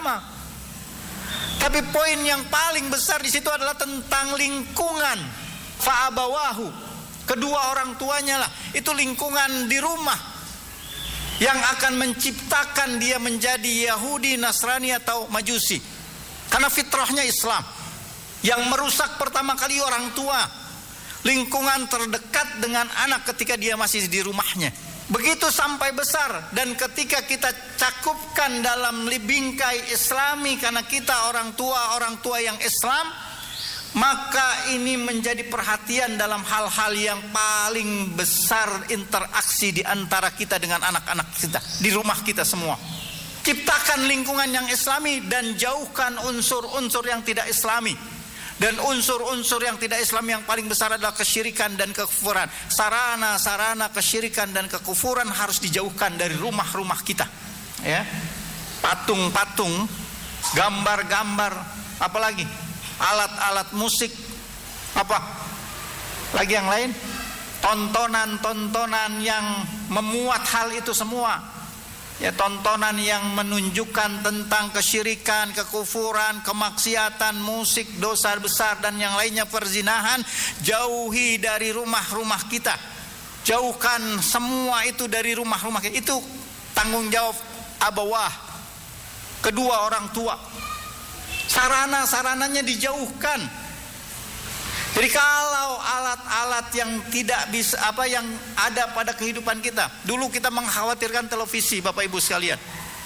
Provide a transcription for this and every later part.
agama. Tapi poin yang paling besar di situ adalah tentang lingkungan. Fa'abawahu, kedua orang tuanya lah, itu lingkungan di rumah yang akan menciptakan dia menjadi Yahudi, Nasrani atau Majusi. Karena fitrahnya Islam. Yang merusak pertama kali orang tua, lingkungan terdekat dengan anak ketika dia masih di rumahnya. Begitu sampai besar, dan ketika kita cakupkan dalam bingkai Islami karena kita orang tua yang Islam, maka ini menjadi perhatian dalam hal-hal yang paling besar, interaksi di antara kita dengan anak-anak kita di rumah kita semua. Ciptakan lingkungan yang Islami dan jauhkan unsur-unsur yang tidak Islami. Dan unsur-unsur yang tidak Islam yang paling besar adalah kesyirikan dan kekufuran. Sarana-sarana kesyirikan dan kekufuran harus dijauhkan dari rumah-rumah kita. Ya, patung-patung, gambar-gambar, apalagi alat-alat musik, apa lagi yang lain, tontonan-tontonan yang memuat hal itu semua. Ya, tontonan yang menunjukkan tentang kesyirikan, kekufuran, kemaksiatan, musik, dosa besar dan yang lainnya, perzinahan, jauhi dari rumah-rumah kita. Jauhkan semua itu dari rumah-rumah kita. Itu tanggung jawab abawah, kedua orang tua. Sarana-sarananya dijauhkan. Jadi kalau alat-alat yang tidak bisa, yang ada pada kehidupan kita, dulu kita mengkhawatirkan televisi, Bapak Ibu sekalian,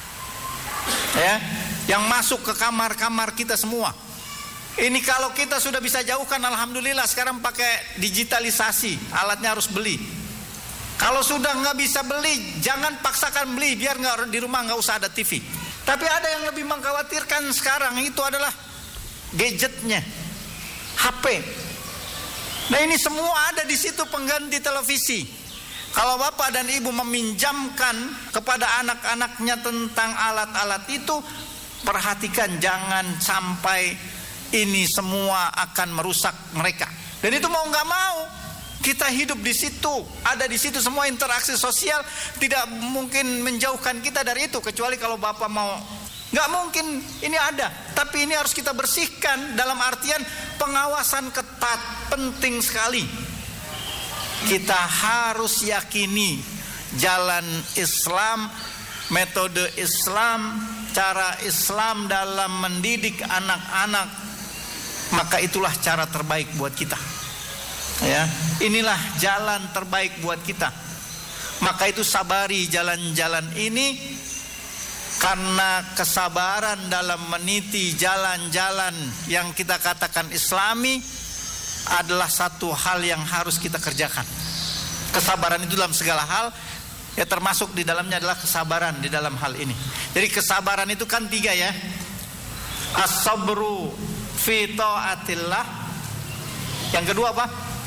ya, yang masuk ke kamar-kamar kita semua. Ini kalau kita sudah bisa jauhkan, alhamdulillah. Sekarang pakai digitalisasi, alatnya harus beli. Kalau sudah nggak bisa beli, jangan paksakan beli, biar nggak di rumah nggak usah ada TV. Tapi ada yang lebih mengkhawatirkan sekarang, itu adalah gadgetnya, HP. Nah, ini semua ada di situ pengganti televisi. Kalau bapak dan ibu meminjamkan kepada anak-anaknya tentang alat-alat itu, perhatikan jangan sampai ini semua akan merusak mereka. Dan itu mau nggak mau, kita hidup di situ, ada di situ semua interaksi sosial, tidak mungkin menjauhkan kita dari itu, kecuali kalau bapak mau. Nggak mungkin ini ada, tapi ini harus kita bersihkan dalam artian pengawasan ketat, penting sekali. Kita harus yakini jalan Islam, metode Islam, cara Islam dalam mendidik anak-anak, maka itulah cara terbaik buat kita. Ya, inilah jalan terbaik buat kita. Maka itu sabari jalan-jalan ini. Karena kesabaran dalam meniti jalan-jalan yang kita katakan Islami adalah satu hal yang harus kita kerjakan. Kesabaran itu dalam segala hal, ya, termasuk di dalamnya adalah kesabaran di dalam hal ini. Jadi kesabaran itu kan 3 ya. As-sabru fi ta'atillah. Yang kedua apa?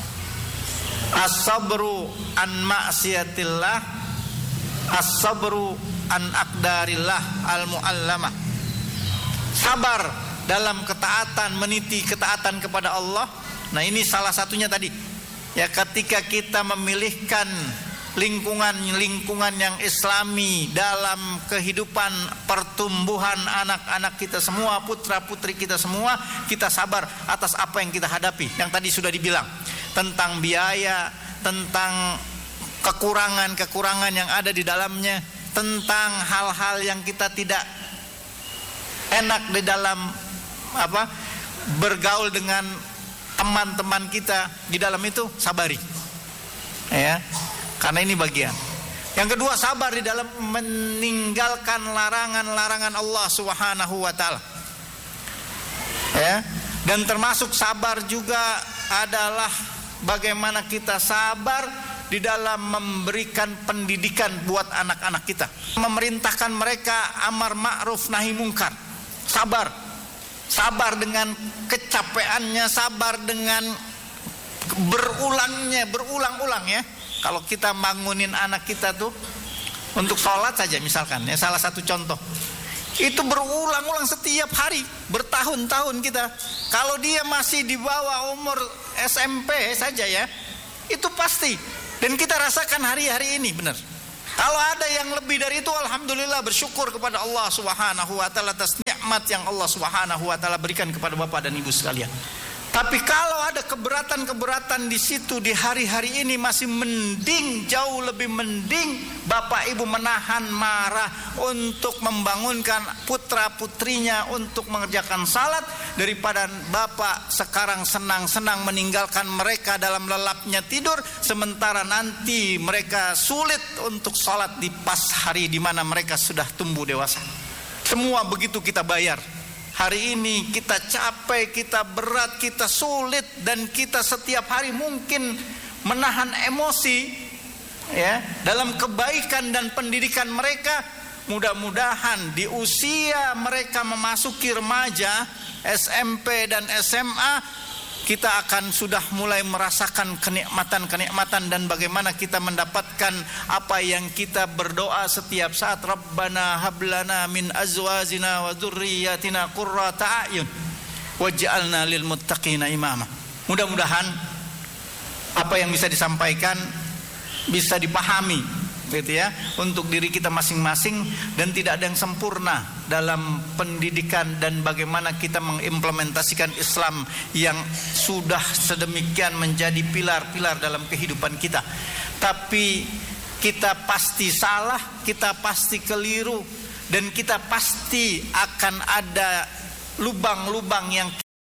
As-sabru an ma'siyatillah. As-sabru an aqdarillah al-mu'allamah. Sabar dalam ketaatan, meniti ketaatan kepada Allah. Nah, ini salah satunya tadi. Ya, ketika kita memilihkan lingkungan yang Islami dalam kehidupan pertumbuhan anak-anak kita semua, putra-putri kita semua, kita sabar atas apa yang kita hadapi. Yang tadi sudah dibilang tentang biaya, tentang kekurangan-kekurangan yang ada di dalamnya, tentang hal-hal yang kita tidak enak di dalam bergaul dengan teman-teman kita, di dalam itu sabari, ya, karena ini bagian. Yang kedua, sabar di dalam meninggalkan larangan-larangan Allah Subhanahu wa taala, ya. Dan termasuk sabar juga adalah bagaimana kita sabar di dalam memberikan pendidikan buat anak-anak kita, memerintahkan mereka amar ma'ruf nahi mungkar. Sabar dengan kecapeannya, sabar dengan berulang-ulang ya. Kalau kita bangunin anak kita tuh untuk sholat saja misalkan, ya, salah satu contoh, itu berulang-ulang setiap hari, bertahun-tahun kita. Kalau dia masih di bawah umur SMP saja ya, itu pasti. Dan kita rasakan hari-hari ini, benar. Kalau ada yang lebih dari itu, alhamdulillah, bersyukur kepada Allah Subhanahu wa taala atas nikmat nikmat yang Allah Subhanahu wa taala berikan kepada Bapak dan Ibu sekalian. Tapi kalau ada keberatan-keberatan di situ di hari-hari ini, masih mending, jauh lebih mending Bapak Ibu menahan marah untuk membangunkan putra-putrinya untuk mengerjakan salat, daripada Bapak sekarang senang-senang meninggalkan mereka dalam lelapnya tidur, sementara nanti mereka sulit untuk salat di pas hari di mana mereka sudah tumbuh dewasa. Semua begitu kita bayar. Hari ini kita capek, kita berat, kita sulit, dan kita setiap hari mungkin menahan emosi ya dalam kebaikan dan pendidikan mereka. Mudah-mudahan di usia mereka memasuki remaja, SMP dan SMA, kita akan sudah mulai merasakan kenikmatan-kenikmatan dan bagaimana kita mendapatkan apa yang kita berdoa setiap saat. Rabbana hablana min azwajina wa dzurriyyatina qurrata a'yun waj'alna lil muttaqina imama. Mudah-mudahan apa yang bisa disampaikan bisa dipahami gitu ya untuk diri kita masing-masing, dan tidak ada yang sempurna dalam pendidikan dan bagaimana kita mengimplementasikan Islam yang sudah sedemikian menjadi pilar-pilar dalam kehidupan kita. Tapi kita pasti salah, kita pasti keliru, dan kita pasti akan ada lubang-lubang yang